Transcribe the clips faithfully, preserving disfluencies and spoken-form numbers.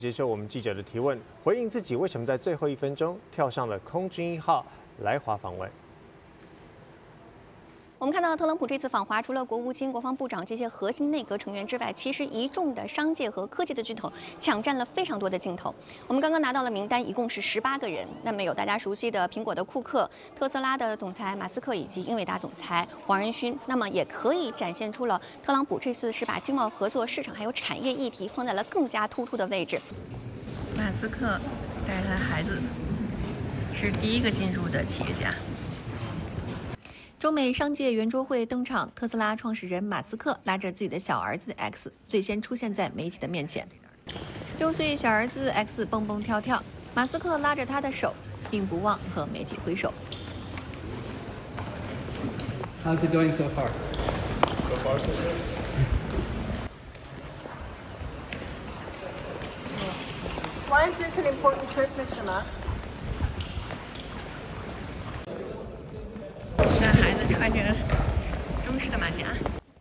接受我们记者的提问，回应自己为什么在最后一分钟跳上了空军一号来华访问。 我们看到特朗普这次访华，除了国务卿、国防部长这些核心内阁成员之外，其实一众的商界和科技的巨头抢占了非常多的镜头。我们刚刚拿到了名单，一共是十八个人。那么有大家熟悉的苹果的库克、特斯拉的总裁马斯克以及英伟达总裁黄仁勋。那么也可以展现出了特朗普这次是把经贸合作、市场还有产业议题放在了更加突出的位置。 马斯克带着他的孩子是第一个进入的企业家。 中美商界圆桌会登场，特斯拉创始人马斯克拉着自己的小儿子 X 最先出现在媒体的面前。六岁小儿子 X 蹦蹦跳跳，马斯克拉着他的手，并不忘和媒体挥手。 How's it going so far? So far, so good. Why is this an important trip, Mister Ma? 让孩子穿着中式的马甲。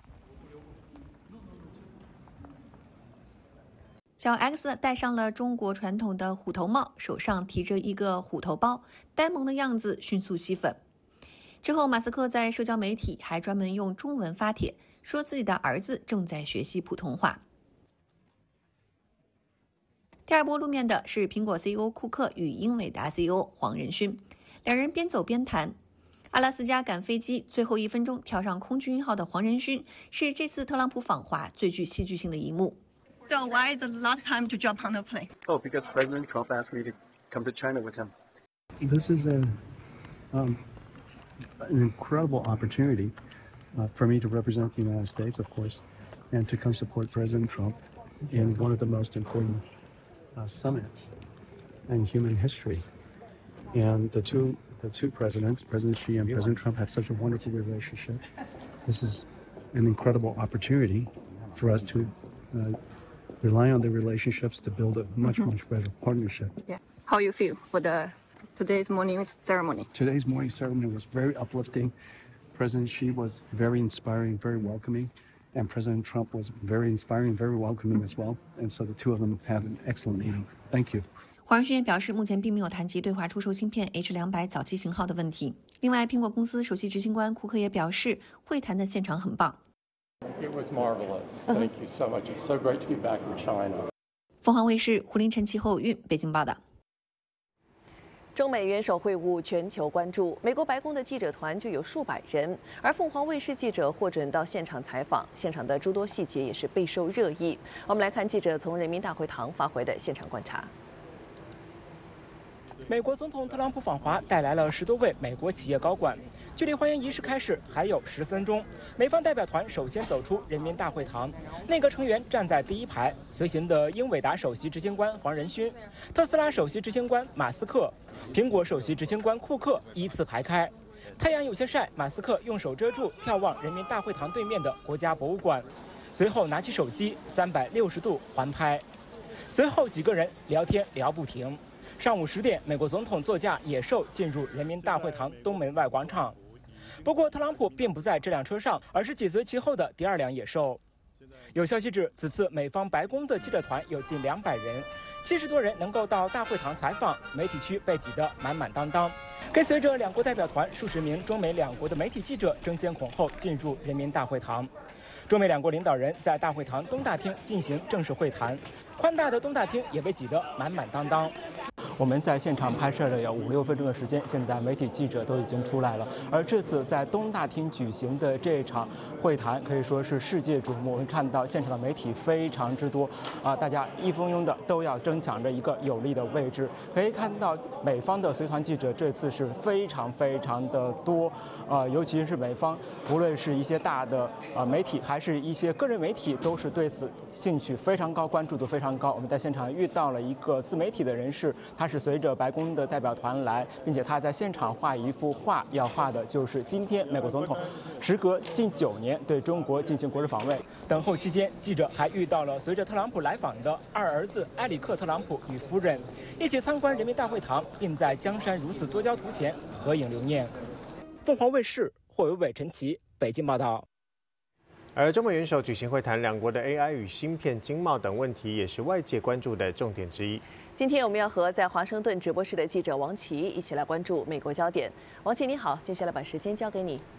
小 X 戴上了中国传统的虎头帽，手上提着一个虎头包，呆萌的样子迅速吸粉。之后，马斯克在社交媒体还专门用中文发帖，说自己的儿子正在学习普通话。第二波露面的是苹果 C E O 库克与英伟达 C E O 黄仁勋，两人边走边谈。 阿拉斯加赶飞机，最后一分钟跳上空军一号的黄仁勋，是这次特朗普访华最具戏剧性的一幕。 So why the last time to jump on the plane? Oh, because President Trump asked me to come to China with him. This is a um, an incredible opportunity uh, for me to represent the United States, of course, and to come support President Trump in one of the most important uh, summits in human history. And the two the two presidents, President Xi and President Trump, had such a wonderful relationship. This is an incredible opportunity for us to uh, rely on the relationships to build a much, mm-hmm. much better partnership. Yeah. How you feel for the today's morning ceremony? Today's morning ceremony was very uplifting. President Xi was very inspiring, very welcoming, and President Trump was very inspiring, very welcoming as well. And so the two of them had an excellent meeting. Thank you. 黄仁勋也表示，目前并没有谈及对华出售芯片 H 两百早期型号的问题。另外，苹果公司首席执行官库克也表示，会谈的现场很棒。 It was marvelous. Thank you so much. It's so great to be back in China. 凤凰卫视胡凌晨、齐厚运北京报道。 中美元首会晤全球关注，美国白宫的记者团就有数百人，而凤凰卫视记者获准到现场采访，现场的诸多细节也是备受热议。我们来看记者从人民大会堂发回的现场观察。 美国总统特朗普访华带来了十多位美国企业高管，距离欢迎仪式开始还有十分钟。美方代表团首先走出人民大会堂，内阁成员站在第一排，随行的英伟达首席执行官黄仁勋、特斯拉首席执行官马斯克、苹果首席执行官库克依次排开。太阳有些晒，马斯克用手遮住，眺望人民大会堂对面的国家博物馆，随后拿起手机三百六十度环拍，随后几个人聊天聊不停。 上午十点，美国总统座驾野兽进入人民大会堂东门外广场。不过，特朗普并不在这辆车上，而是紧随其后的第二辆野兽。有消息指，此次美方白宫的记者团有近两百人，七十多人能够到大会堂采访，媒体区被挤得满满当当。跟随着两国代表团，数十名中美两国的媒体记者争先恐后进入人民大会堂。 中美两国领导人在大会堂东大厅进行正式会谈，宽大的东大厅也被挤得满满当当。我们在现场拍摄了有五六分钟的时间，现在媒体记者都已经出来了。而这次在东大厅举行的这场会谈可以说是世界瞩目。我们看到现场的媒体非常之多，啊，大家一蜂拥的都要争抢着一个有利的位置。可以看到美方的随团记者这次是非常非常的多，啊，尤其是美方，无论是一些大的啊媒体，还是一些个人媒体，都是对此兴趣非常高，关注度非常高。我们在现场遇到了一个自媒体的人士，他是随着白宫的代表团来，并且他在现场画一幅画，要画的就是今天美国总统时隔近九年对中国进行国事访问。等候期间，记者还遇到了随着特朗普来访的二儿子埃里克·特朗普与夫人，一起参观人民大会堂，并在江山如此多焦图前合影留念。凤凰卫视霍伟伟、陈奇北京报道。 而中美元首举行会谈，两国的 A I 与芯片、经贸等问题也是外界关注的重点之一。 今天我们要和在华盛顿直播室的记者王琦一起来关注美国焦点。王琦你好，接下来把时间交给你。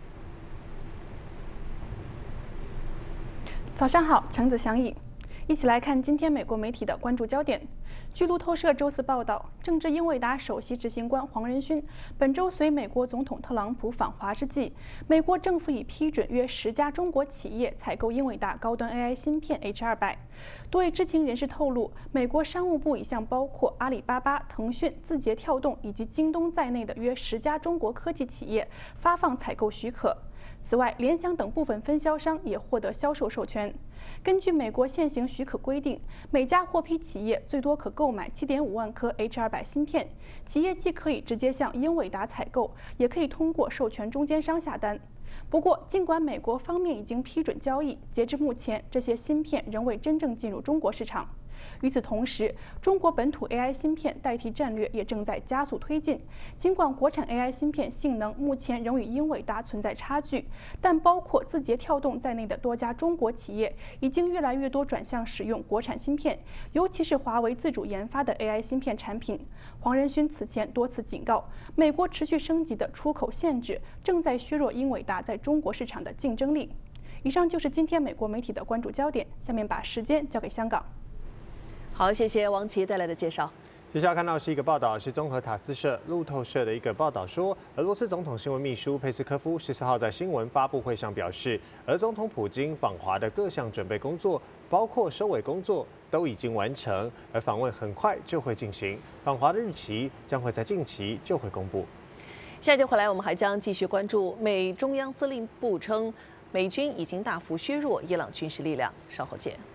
早上好，橙子相宜。一起来看今天美国媒体的关注焦点。据路透社周四报道，政治英伟达首席执行官黄仁勋本周随美国总统特朗普访华之际，美国政府已批准约十家中国企业采购英伟达高端 A I 芯片 H 二百。多位知情人士透露，美国商务部已向包括阿里巴巴、腾讯、字节跳动以及京东在内的约十家中国科技企业发放采购许可。此外，联想等部分分销商也获得销售授权。根据美国现行许可规定，每家获批企业最多可购买 七点五万颗 H 二百芯片。企业既可以直接向英伟达采购，也可以通过授权中间商下单。不过，尽管美国方面已经批准交易，截至目前，这些芯片仍未真正进入中国市场。与此同时，中国本土 A I 芯片代替战略也正在加速推进。尽管国产 A I 芯片性能目前仍与英伟达存在差距，但包括字节跳动在内的多家中国企业已经越来越多转向使用国产芯片，尤其是华为自主研发的 A I 芯片产品。黄仁勋此前多次警告，美国持续升级的出口限制正在削弱英伟达在中国市场的竞争力。以上就是今天美国媒体的关注焦点，下面把时间交给香港。 好，谢谢王琦带来的介绍。 接下来看到是一个报道，是综合塔斯社、路透社的一个报道说，俄罗斯总统新闻秘书佩斯科夫十四号在新闻发布会上表示，俄总统普京访华的各项准备工作，包括收尾工作，都已经完成，而访问很快就会进行，访华的日期将会在近期就会公布。 下节回来，我们还将继续关注美中央司令部称，美军已经大幅削弱伊朗军事力量。稍后见。